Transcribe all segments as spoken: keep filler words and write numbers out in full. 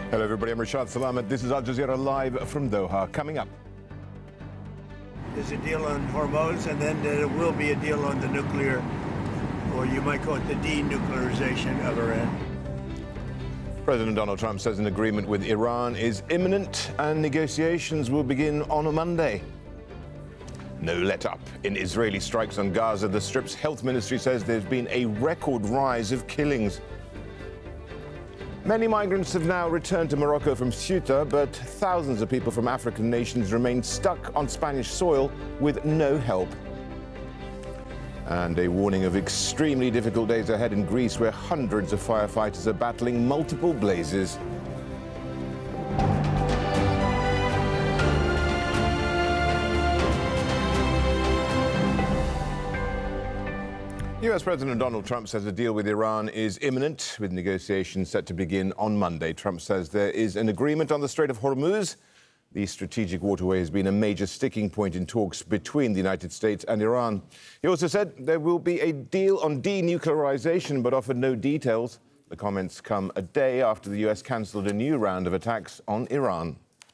Hello everybody, I'm Rashad Salamat. This is Al Jazeera Live from Doha. Coming up. There's a deal on Hormuz, and then there will be a deal on the nuclear, or you might call it the denuclearization of Iran. President Donald Trump says an agreement with Iran is imminent and negotiations will begin on a Monday. No let-up in Israeli strikes on Gaza. The Strip's health ministry says there's been a record rise of killings. Many migrants have now returned to Morocco from Ceuta, but thousands of people from African nations remain stuck on Spanish soil with no help. And a warning of extremely difficult days ahead in Greece, where hundreds of firefighters are battling multiple blazes. U S President Donald Trump says a deal with Iran is imminent, with negotiations set to begin on Monday. Trump says there is an agreement on the Strait of Hormuz. The strategic waterway has been a major sticking point in talks between the United States and Iran. He also said there will be a deal on denuclearization, but offered no details. The comments come a day after the U S cancelled a new round of attacks on Iran.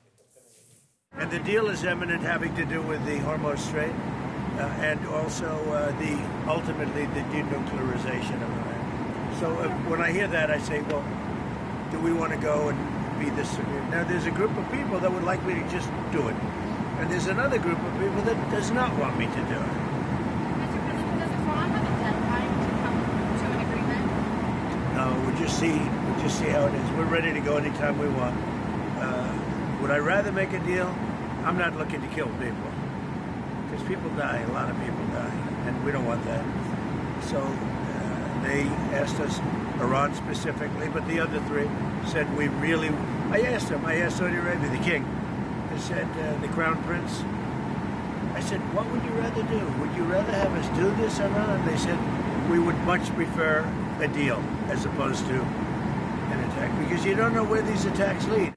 And the deal is imminent, having to do with the Hormuz Strait. Uh, and also uh, the ultimately the denuclearization of Iran. So uh, when I hear that, I say, well, do we want to go and be this severe? Now, there's a group of people that would like me to just do it, and there's another group of people that does not want me to do it. Mister President, does Iran have a deadline to come to an agreement? No, we'll just see. We'll just see how it is. We're ready to go anytime we want. Uh, would I rather make a deal? I'm not looking to kill people. Because people die, a lot of people die, and we don't want that. So uh, they asked us, Iran specifically, but the other three said we really, I asked them, I asked Saudi Arabia, the king, I said, uh, the crown prince, I said, what would you rather do? Would you rather have us do this or not? And they said, we would much prefer a deal as opposed to an attack, because you don't know where these attacks lead.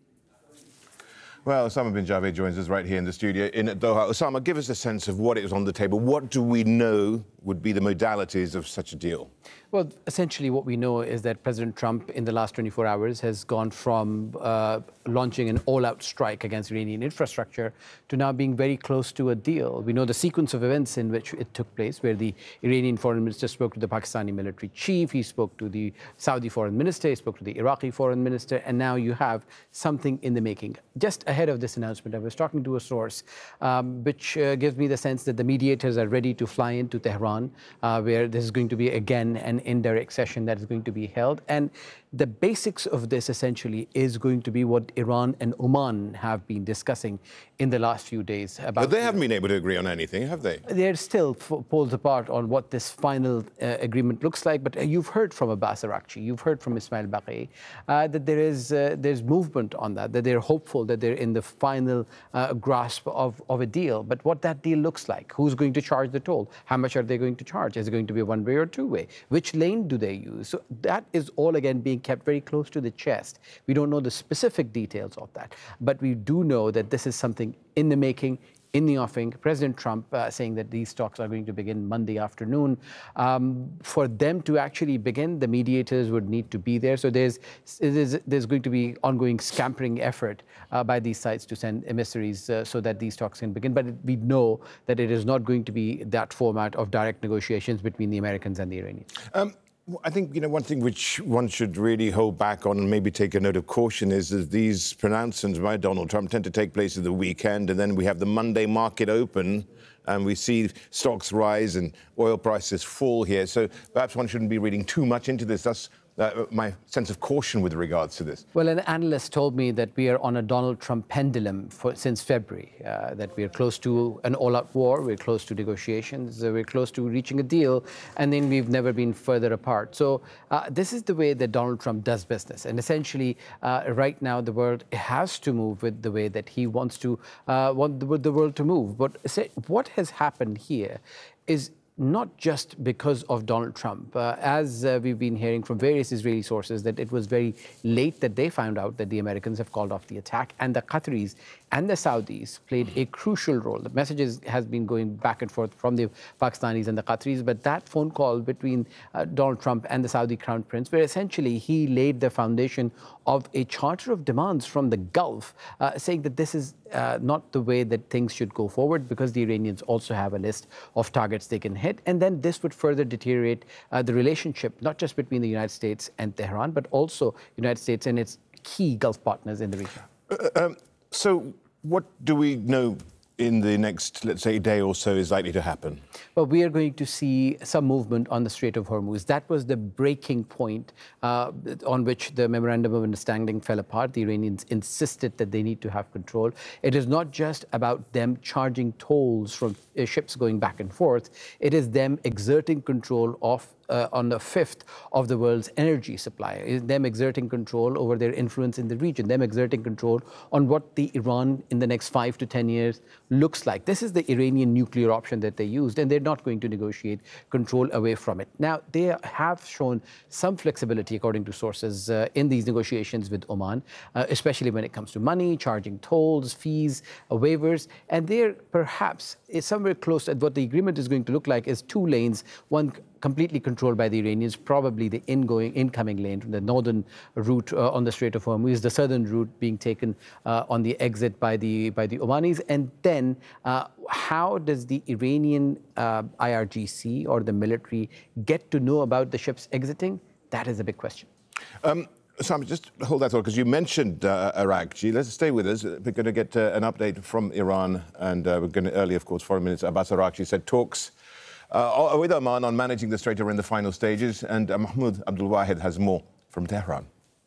Well, Osama bin Javed joins us right here in the studio in Doha. Osama, give us a sense of what is on the table. What do we know would be the modalities of such a deal? Well, essentially what we know is that President Trump in the last twenty-four hours has gone from uh, launching an all-out strike against Iranian infrastructure to now being very close to a deal. We know the sequence of events in which it took place, where the Iranian foreign minister spoke to the Pakistani military chief, he spoke to the Saudi foreign minister, he spoke to the Iraqi foreign minister, and now you have something in the making. Just ahead of this announcement, I was talking to a source um, which uh, gives me the sense that the mediators are ready to fly into Tehran, uh, where this is going to be again an indirect session that is going to be held. And the basics of this essentially is going to be what Iran and Oman have been discussing in the last few days. About But they haven't been able to agree on anything, have they? They're still poles apart on what this final uh, agreement looks like. But uh, you've heard from Abbas Araghchi, you've heard from Ismail Baqi, uh, that there is uh, there's movement on that, that they're hopeful that they're in the final uh, grasp of, of a deal. But what that deal looks like, who's going to charge the toll? How much are they going to charge? Is it going to be a one-way or two-way? Which lane do they use? So that is all, again, being kept very close to the chest. We don't know the specific details of that, but we do know that this is something in the making, in the offing. President Trump uh, saying that these talks are going to begin Monday afternoon. Um, for them to actually begin, the mediators would need to be there. So there's there's, there's going to be ongoing scampering effort uh, by these sides to send emissaries uh, so that these talks can begin. But it, we know that it is not going to be that format of direct negotiations between the Americans and the Iranians. Um, I think, you know, one thing which one should really hold back on and maybe take a note of caution is that these pronouncements by Donald Trump tend to take place at the weekend, and then we have the Monday market open and we see stocks rise and oil prices fall here. So perhaps one shouldn't be reading too much into this. That's Uh, my sense of caution with regards to this. Well, an analyst told me that we are on a Donald Trump pendulum for, since February, uh, that we are close to an all-out war, we're close to negotiations, uh, we're close to reaching a deal, and then we've never been further apart. So uh, this is the way that Donald Trump does business. And essentially, uh, right now, the world has to move with the way that he wants to uh, want the, the world to move. But what has happened here is not just because of Donald Trump. Uh, as uh, we've been hearing from various Israeli sources, that it was very late that they found out that the Americans have called off the attack, and the Qataris and the Saudis played a crucial role. The messages has been going back and forth from the Pakistanis and the Qataris, but that phone call between uh, Donald Trump and the Saudi Crown Prince, where essentially he laid the foundation of a charter of demands from the Gulf, uh, saying that this is uh, not the way that things should go forward, because the Iranians also have a list of targets they can hit. And then this would further deteriorate uh, the relationship, not just between the United States and Tehran, but also United States and its key Gulf partners in the region. Uh, um, so what do we know in the next, let's say, day or so is likely to happen? Well, we are going to see some movement on the Strait of Hormuz. That was the breaking point uh, on which the Memorandum of Understanding fell apart. The Iranians insisted that they need to have control. It is not just about them charging tolls from uh, ships going back and forth. It is them exerting control of Uh, on the fifth of the world's energy supply, is them exerting control over their influence in the region, them exerting control on what the Iran in the next five to ten years looks like. This is the Iranian nuclear option that they used, and they're not going to negotiate control away from it. Now, they have shown some flexibility, according to sources, uh, in these negotiations with Oman, uh, especially when it comes to money, charging tolls, fees, uh, waivers, and they're perhaps is somewhere close to what the agreement is going to look like is two lanes, one completely controlled by the Iranians, probably the ingoing, incoming lane from the northern route uh, on the Strait of Hormuz, the southern route being taken uh, on the exit by the by the Omanis. And then uh, how does the Iranian uh, I R G C or the military get to know about the ships exiting? That is a big question. Um, Sam, just hold that thought, because you mentioned uh, Araqchi. Let's stay with us. We're going to get uh, an update from Iran, and uh, we're going to, earlier, of course, foreign minister Abbas Araqchi said talks Uh, with Oman on managing the strait are in the final stages, and uh, Mahmoud Abdulwahid has more from Tehran.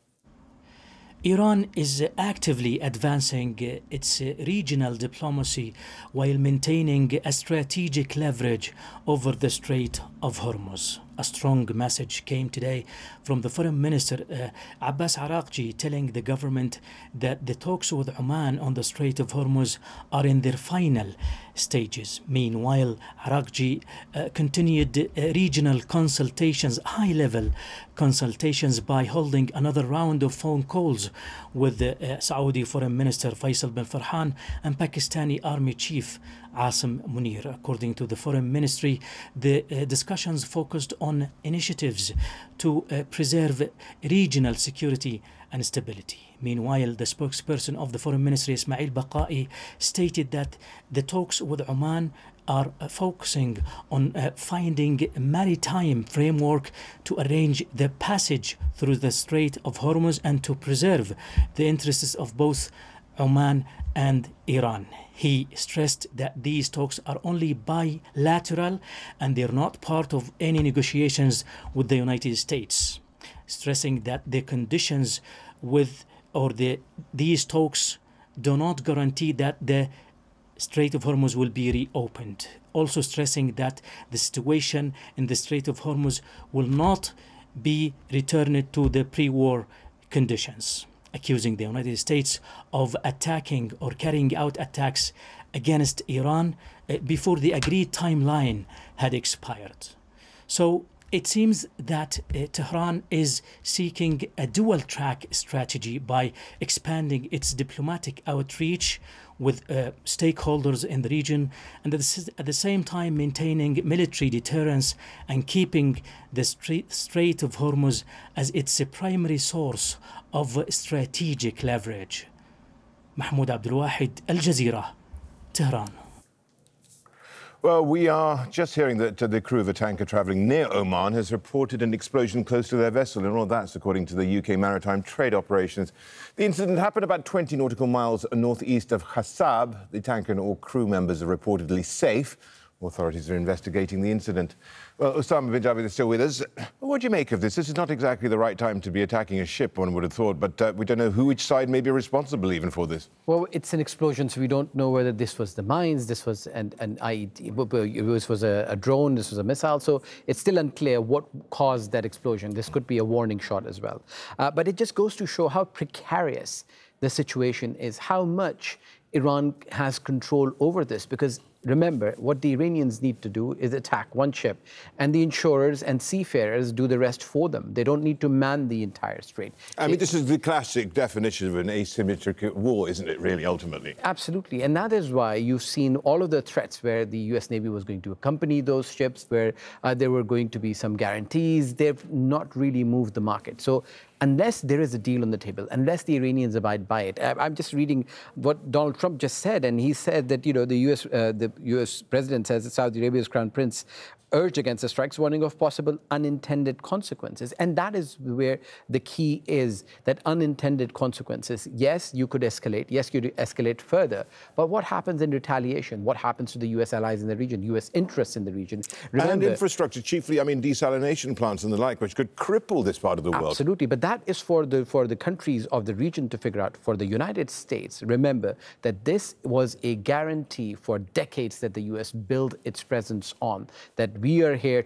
Iran is actively advancing its regional diplomacy while maintaining a strategic leverage over the Strait of Hormuz. A strong message came today from the Foreign Minister uh, Abbas Araqchi, telling the government that the talks with Oman on the Strait of Hormuz are in their final stages. Meanwhile, Araqchi uh, continued uh, regional consultations, high-level consultations, by holding another round of phone calls with the uh, Saudi Foreign Minister Faisal bin Farhan and Pakistani Army Chief Asim Munir. According to the Foreign Ministry, the uh, discussions focused on initiatives to uh, preserve regional security and stability. Meanwhile, the spokesperson of the Foreign Ministry, Ismail Baqai, stated that the talks with Oman are uh, focusing on uh, finding a maritime framework to arrange the passage through the Strait of Hormuz and to preserve the interests of both Oman and Iran. He stressed that these talks are only bilateral and they're not part of any negotiations with the United States, stressing that the conditions with or the these talks do not guarantee that the Strait of Hormuz will be reopened. Also stressing that the situation in the Strait of Hormuz will not be returned to the pre-war conditions, accusing the United States of attacking or carrying out attacks against Iran uh, before the agreed timeline had expired. So it seems that uh, Tehran is seeking a dual-track strategy by expanding its diplomatic outreach with uh, stakeholders in the region, and at the, at the same time maintaining military deterrence and keeping the Strait of Hormuz as its primary source of strategic leverage. Mahmoud Abdulwahid, Al Jazeera, Tehran. Well, we are just hearing that uh, the crew of a tanker travelling near Oman has reported an explosion close to their vessel, and all that's according to the U K Maritime Trade Operations. The incident happened about twenty nautical miles northeast of Khassab. The tanker and all crew members are reportedly safe. Authorities are investigating the incident. Well, Osama bin Javid is still with us. What do you make of this? This is not exactly the right time to be attacking a ship, one would have thought, but uh, we don't know who each side may be responsible even for this. Well, it's an explosion, so we don't know whether this was the mines, this was an, an I E D, this was a, a drone, this was a missile, so it's still unclear what caused that explosion. This could be a warning shot as well. Uh, but it just goes to show how precarious the situation is, how much Iran has control over this, because remember, what the Iranians need to do is attack one ship, and the insurers and seafarers do the rest for them. They don't need to man the entire strait. I mean, this is the classic definition of an asymmetric war, isn't it, really, ultimately? Absolutely. And that is why you've seen all of the threats where the U S Navy was going to accompany those ships, where uh, there were going to be some guarantees. They've not really moved the market. So unless there is a deal on the table, unless the Iranians abide by it, I'm just reading what Donald Trump just said, and he said that, you know, the U S uh, the U S president says that Saudi Arabia's crown prince urged against the strikes, warning of possible unintended consequences. And that is where the key is, that unintended consequences. Yes, you could escalate. Yes, you could escalate further. But what happens in retaliation? What happens to the U S allies in the region, U S interests in the region? Remember, and infrastructure, chiefly, I mean, desalination plants and the like, which could cripple this part of the world. Absolutely. But that is for the, for the countries of the region to figure out. For the United States, remember that this was a guarantee for decades that the U S build its presence on, that we are here